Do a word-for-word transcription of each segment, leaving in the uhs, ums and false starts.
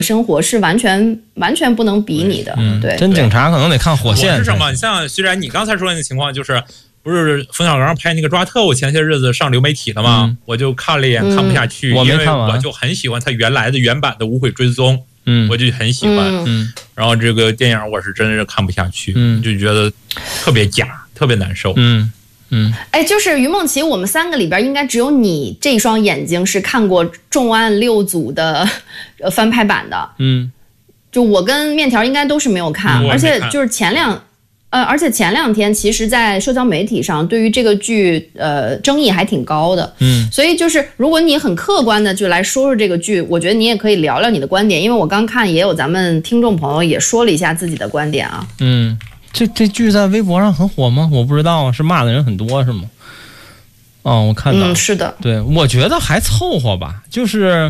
生活是完全完全不能比拟的。 嗯， 对， 真警察可能得看火线。 是什么？你像虽然你刚才说的那个情况，就是不是冯小刚拍那个抓特务前些日子上流媒体了吗？嗯、我就看了一眼，看不下去， 嗯、我没看完，因为我就很喜欢他原来的原版的《无悔追踪》。 嗯， 我就很喜欢。 嗯， 然后这个电影我是真是看不下去， 嗯， 就觉得特别假，特别难受。 嗯嗯， 哎，就是于梦琪，我们三个里边应该只有你这双眼睛是看过《重案六组》的呃翻拍版的。 嗯， 就我跟面条应该都是没有看， 嗯、 而且就是前两。呃，而且前两天其实，在社交媒体上，对于这个剧，呃，争议还挺高的。 嗯， 所以就是如果你很客观的就来说说这个剧，我觉得你也可以聊聊你的观点，因为我刚看也有咱们听众朋友也说了一下自己的观点啊。 嗯，这这剧在微博上很火吗？我不知道，是骂的人很多是吗？哦，我看到， 嗯，是的， 对，我觉得还凑合吧，就是。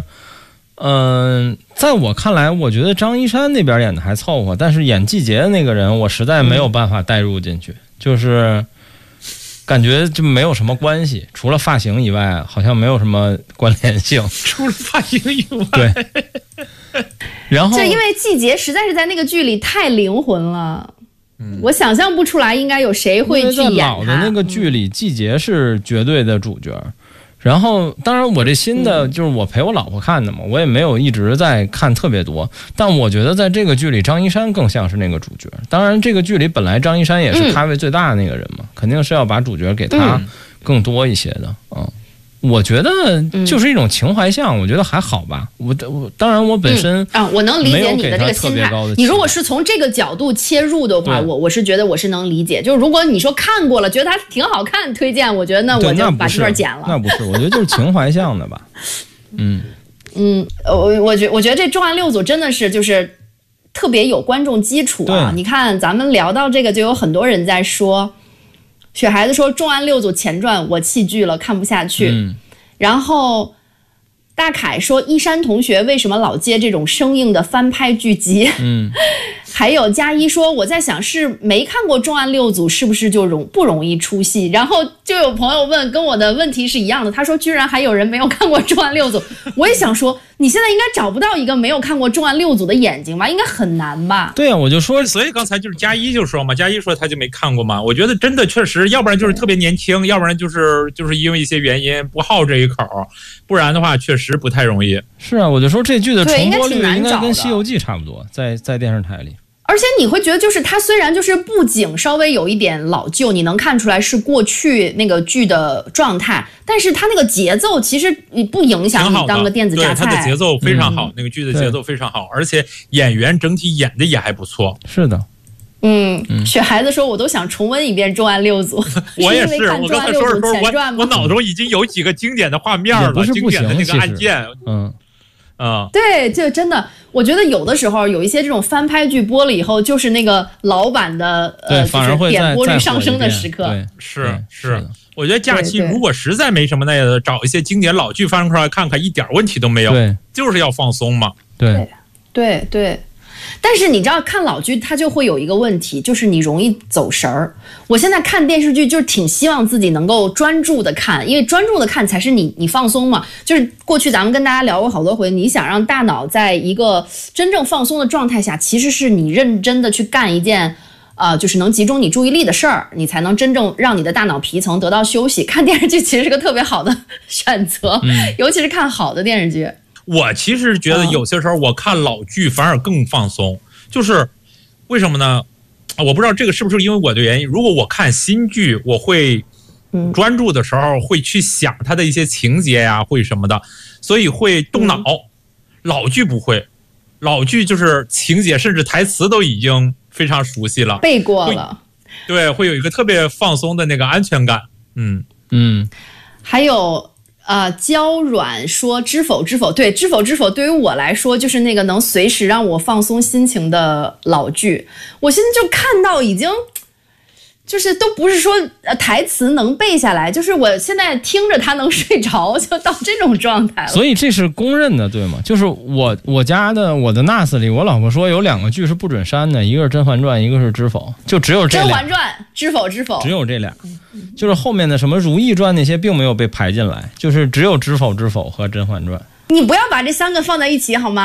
嗯、呃，在我看来，我觉得张一山那边演的还凑合，但是演季杰的那个人，我实在没有办法带入进去，嗯、就是感觉就没有什么关系，除了发型以外，好像没有什么关联性。 除了发型以外， 对。然后， 就因为季杰实在是在那个剧里太灵魂了，嗯、我想象不出来应该有谁会去演他。 老的那个剧里，季杰是绝对的主角。然后，当然，我这新的就是我陪我老婆看的嘛，我也没有一直在看特别多。但我觉得在这个剧里，张一山更像是那个主角。当然，这个剧里本来张一山也是咖位最大的那个人嘛，嗯、肯定是要把主角给他更多一些的啊。嗯我觉得就是一种情怀向，我觉得还好吧。我我当然我本身啊，我能理解你的这个心态。你如果是从这个角度切入的话，我我是觉得我是能理解。就是如果你说看过了，觉得它挺好看，推荐，我觉得那我就把这段剪了。 那不是，我觉得就是情怀向的吧。嗯嗯，我我觉我觉得这重案六组真的是就是特别有观众基础啊。你看咱们聊到这个，就有很多人在说。雪孩子说重案六组前传我弃剧了，看不下去。 嗯、 然后大凯说一山同学为什么老接这种生硬的翻拍剧集？ 嗯， 还有佳一说我在想是没看过重案六组是不是就容不容易出戏？然后就有朋友问，跟我的问题是一样的，他说居然还有人没有看过重案六组。我也想说你现在应该找不到一个没有看过重案六组的眼睛吧，应该很难吧。 对啊，我就说， 所以刚才就是佳一就说嘛，佳一说他就没看过嘛。我觉得真的确实，要不然就是特别年轻，要不然就是就是因为一些原因不好这一口，不然的话确实不太容易。 是啊，我就说这剧的重播率应该跟西游记差不多，在在电视台里。 而且你会觉得，就是它虽然就是布景稍微有一点老旧，你能看出来是过去那个剧的状态，但是它那个节奏其实不影响你当个电子榨菜。 对，它的节奏非常好，嗯、那个剧的节奏非常好，而且演员整体演的也还不错。 是的。 嗯，嗯雪孩子说，我都想重温一遍《重案六组》， 我也是。我刚才说的时候， 我我脑中已经有几个经典的画面了， 不是不经典的那个案件。 嗯。 啊、嗯， 对，就真的，我觉得有的时候有一些这种翻拍剧播了以后，就是那个老版的呃，就是点播率上升的时刻。 对， 是是，我觉得假期如果实在没什么那个，找一些经典老剧翻出来看看，一点问题都没有。 对， 就是要放松嘛。 对， 对对。但是你知道看老剧它就会有一个问题，就是你容易走神儿。我现在看电视剧就是挺希望自己能够专注的看，因为专注的看才是你你放松嘛。就是过去咱们跟大家聊过好多回，你想让大脑在一个真正放松的状态下，其实是你认真的去干一件呃，就是能集中你注意力的事儿，你才能真正让你的大脑皮层得到休息。看电视剧其实是个特别好的选择， 嗯、 尤其是看好的电视剧。 我其实觉得有些时候我看老剧反而更放松，就是为什么呢？我不知道这个是不是因为我的原因。如果我看新剧，我会专注的时候会去想它的一些情节呀，会什么的，所以会动脑。老剧不会，老剧就是情节甚至台词都已经非常熟悉了， 背过了。 对，会有一个特别放松的那个安全感。嗯嗯， 还有。呃，娇软说知否知否，对，知否知否对于我来说就是那个能随时让我放松心情的老剧。我现在就看到已经就是都不是说呃台词能背下来，就是我现在听着它能睡着，就到这种状态了。 所以这是公认的，对吗？就是我我家的我的 N A S 里，我老婆说有两个剧是不准删的，一个是《甄嬛传》，一个是《知否》，就只有这俩。《甄嬛传》《知否知否》 只有这俩，就是后面的什么《如懿传》那些并没有被排进来，就是只有《知否知否》和《甄嬛传》。 你不要把这三个放在一起好吗？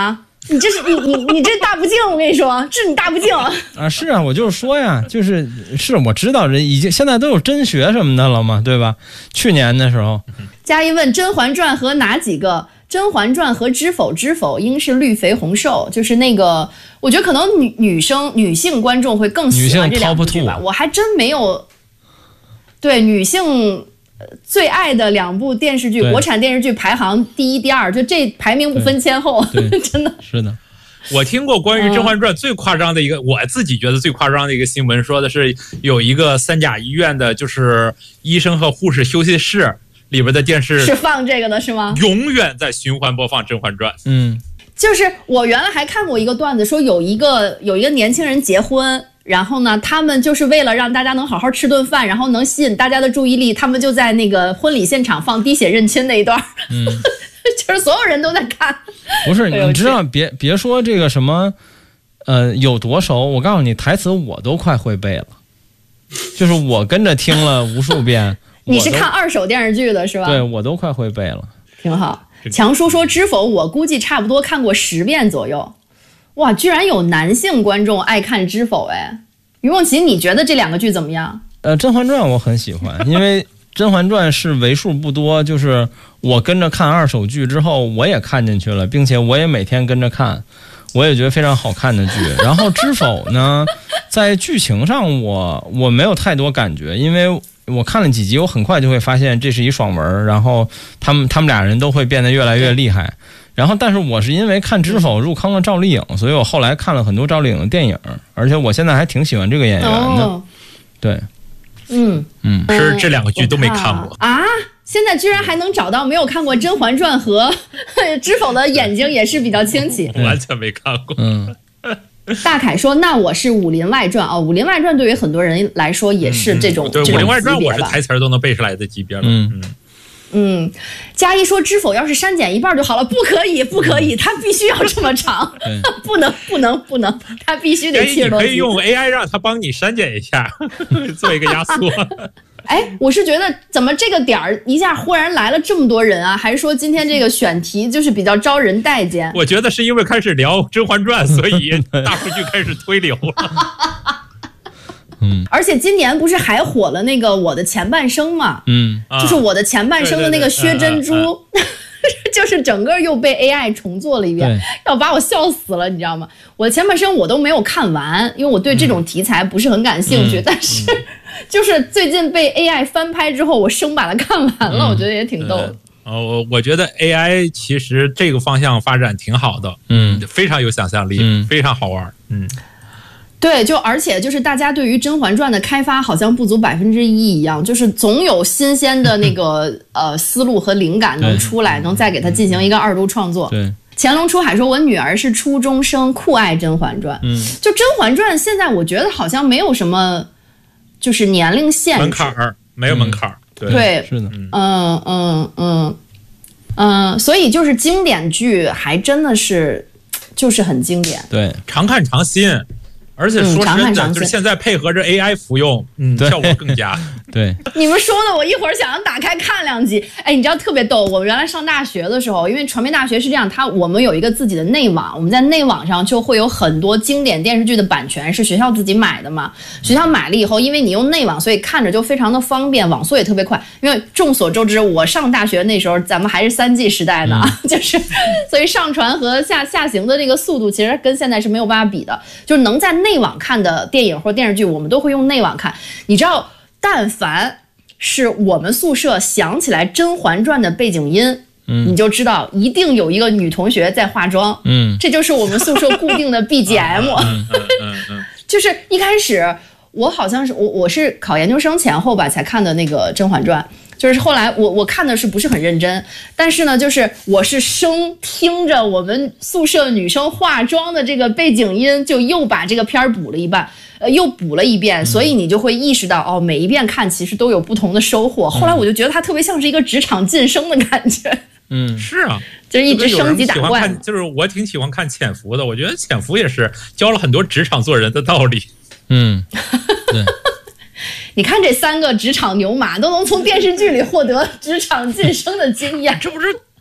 你这是你你你这大不敬，我跟你说，这是你大不敬啊！是啊，我就是说呀，就是是我知道人已经现在都有真学什么的了嘛，对吧？去年的时候， 嘉一问《甄嬛传》和哪几个？《甄嬛传》和《知否知否》应是绿肥红瘦，就是那个，我觉得可能女女生女性观众会更喜欢这两部剧吧。我还真没有对女性最爱的两部电视剧，国产电视剧排行第一、第二，就这排名不分先后，真的是的。 我听过关于《甄嬛传》最夸张的一个，我自己觉得最夸张的一个新闻，说的是有一个三甲医院的，就是医生和护士休息室里边的电视是放这个的是吗？ 永远在循环播放《甄嬛传》。 嗯， 就是我原来还看过一个段子，说有一个有一个年轻人结婚。然后呢，他们就是为了让大家能好好吃顿饭，然后能吸引大家的注意力，他们就在那个婚礼现场放滴血认亲那一段，嗯，就是所有人都在看。 不是，你知道，别别说这个什么，呃，有多熟，我告诉你，台词我都快会背了，就是我跟着听了无数遍。 你是看二手电视剧的是吧？ 对，我都快会背了， 挺好。强叔说《知否》，我估计差不多看过十遍左右。哇，居然有男性观众爱看《知否》哎！于梦琪，你觉得这两个剧怎么样？ 呃，《甄嬛传》我很喜欢，因为《甄嬛传》是为数不多，就是我跟着看二手剧之后，我也看进去了，并且我也每天跟着看，我也觉得非常好看的剧。然后《知否》呢，在剧情上我我没有太多感觉，因为我看了几集，我很快就会发现这是一爽文，然后他们他们俩人都会变得越来越厉害。然后，但是我是因为看《知否》入坑了赵丽颖，所以我后来看了很多赵丽颖的电影，而且我现在还挺喜欢这个演员的。哦、对， 嗯嗯，是这两个剧都没看过啊！现在居然还能找到没有看过《甄嬛传》和《知否》的眼睛也是比较清奇， 完全没看过。 嗯， 大凯说：“那我是《武林外传》哦，《武林外传》对于很多人来说也是这种、 嗯、对，《 武林外传》我是台词都能背出来的级别了。 嗯嗯。” 嗯，嘉一说知否要是删减一半就好了，不可以，不可以，它必须要这么长，不能，不能，不能，它必须得七十多集。 你可以用 A I 让它帮你删减一下，做一个压缩。 哎，我是觉得怎么这个点儿一下忽然来了这么多人啊？还是说今天这个选题就是比较招人待见？ 我觉得是因为开始聊《甄嬛传》，所以大数据开始推流了。 嗯， 而且今年不是还火了那个《我的前半生》嘛？ 嗯， 就是《我的前半生》的那个薛珍珠，就是整个又被 A I 重做了一遍，要把我笑死了，你知道吗？我的前半生我都没有看完，因为我对这种题材不是很感兴趣。嗯、但是，就是最近被 A I 翻拍之后，我生把它看完了，嗯、我觉得也挺逗的。 呃，我我觉得 A I 其实这个方向发展挺好的， 嗯， 非常有想象力， 嗯， 非常好玩，嗯。 对，就而且就是大家对于《甄嬛传》的开发好像不足百分之一一样，就是总有新鲜的那个呃思路和灵感能出来，能再给它进行一个二度创作。 对， 乾隆出海说：“我女儿是初中生，酷爱《甄嬛传》。”嗯，就《甄嬛传》现在我觉得好像没有什么就是年龄限制， 门槛儿没有门槛儿。 对， 对， 是的， 嗯嗯嗯嗯，所以就是经典剧还真的是就是很经典， 对， 常看常新。而且说真的， 嗯、 就是现在配合着 A I 服用，嗯，效果更佳。 对， 你们说的，我一会儿想要打开看两集。哎，你知道特别逗，我们原来上大学的时候，因为传媒大学是这样，它我们有一个自己的内网，我们在内网上就会有很多经典电视剧的版权是学校自己买的嘛。学校买了以后，因为你用内网，所以看着就非常的方便，网速也特别快。因为众所周知，我上大学那时候咱们还是三 G 时代呢，嗯、就是所以上传和下下行的这个速度其实跟现在是没有办法比的，就是能在内网看的电影或电视剧，我们都会用内网看。你知道，但凡是我们宿舍想起来《甄嬛传》的背景音，嗯，你就知道一定有一个女同学在化妆， 嗯， 这就是我们宿舍固定的 B G M。 嗯嗯嗯、 就是一开始我好像是我我是考研究生前后吧才看的那个《甄嬛传》。就是后来我我看的是不是很认真，但是呢，就是我是生听着我们宿舍女生化妆的这个背景音，就又把这个片儿补了一半，呃，又补了一遍，所以你就会意识到，哦，每一遍看其实都有不同的收获。后来我就觉得它特别像是一个职场晋升的感觉。 嗯， 是啊， 就是一直升级打怪。 就是我挺喜欢看《潜伏》的，我觉得《潜伏》也是教了很多职场做人的道理。 嗯，对。 你看这三个职场牛马都能从电视剧里获得职场晋升的经验， 这不是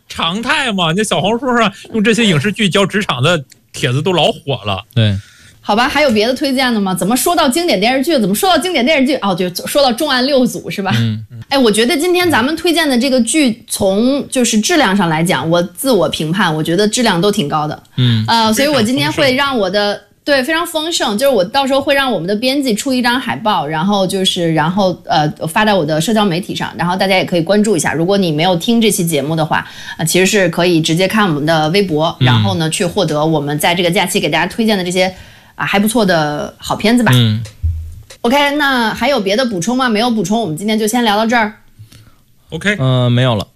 常态嘛。那小红书上用这些影视剧教职场的帖子都老火了。 对。 好吧，还有别的推荐的吗？怎么说到经典电视剧？怎么说到经典电视剧？哦，就说到重案六组是吧？ 嗯， 哎，我觉得今天咱们推荐的这个剧，从就是质量上来讲，我自我评判，我觉得质量都挺高的。 嗯， 呃，所以我今天会让我的对非常丰盛，就是我到时候会让我们的编辑出一张海报，然后就是然后呃发在我的社交媒体上，然后大家也可以关注一下。如果你没有听这期节目的话，呃，其实是可以直接看我们的微博，然后呢去获得我们在这个假期给大家推荐的这些。啊，还不错的好片子吧。 嗯 ，OK， 那还有别的补充吗？没有补充，我们今天就先聊到这儿。 OK， 嗯、呃，没有了。